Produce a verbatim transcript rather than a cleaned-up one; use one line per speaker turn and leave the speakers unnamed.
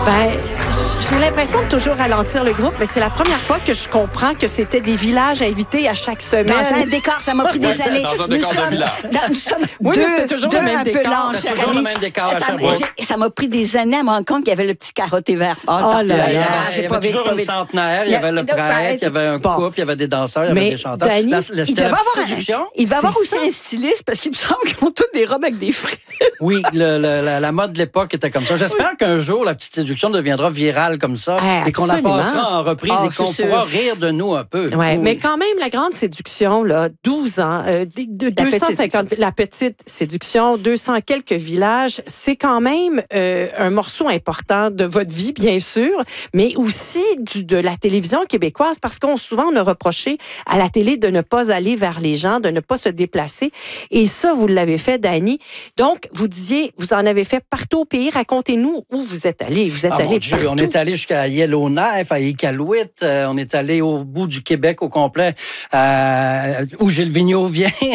Ben, j'ai l'impression de toujours ralentir le groupe, mais c'est la première fois que je comprends que c'était des villages invités à chaque semaine.
Dans un décor, ça m'a pris des
Ouais,
années.
dans un décor
nous
de
sommes,
village.
dans- nous sommes
Oui,
deux,
mais c'était toujours
deux
le même
un peu
décor.
lents,
C'était
cher
toujours
ami.
le même décor à
Ça,
Sherbrooke.
j'ai- ça m'a pris des années à me rendre compte qu'il y avait le petit carotté vert.
Oh là
Il y
là.
avait,
j'ai
il y
pas
avait
vite,
toujours
pas
une
vite.
centenaire, il y
Il y a-
avait le
donc,
prêtre, il y avait un
bon.
couple, il y avait des danseurs, il y avait
Mais,
des chanteurs.
Dani,
La- la-
Il
C'était
devait
la petite
avoir, un-
séduction.
il va avoir
C'est
aussi
ça.
un styliste parce qu'il me semble qu'ils ont tous des robes avec des frais.
Oui, le- le- la, la mode de l'époque était comme ça. J'espère qu'un jour, la petite séduction deviendra virale comme ça
Ah,
et qu'on la
absolument.
passera en reprise
Ah,
et
je suis
qu'on
sûre.
pourra rire de nous un peu.
Ouais,
Oui.
mais quand même, la grande séduction, là, douze ans, euh, de, de
La
deux cent
petite
cinquante, la petite séduction, deux cents quelques villages, c'est quand même euh, un morceau important de votre vie, bien sûr, mais aussi du, de la télévision québécoise, parce qu'on souvent on a reproché à la télé de ne pas aller vers les gens, de ne pas se déplacer. Et ça, vous l'avez fait, Dani. Donc, vous disiez, vous en avez fait partout au pays. Racontez-nous où vous êtes allé. Vous êtes
Ah, mon
allé
Dieu,
partout.
on est allé jusqu'à Yellowknife, à Iqaluit. Euh, on est allé au bout du Québec au complet, euh, où Gilles Vigneault vient.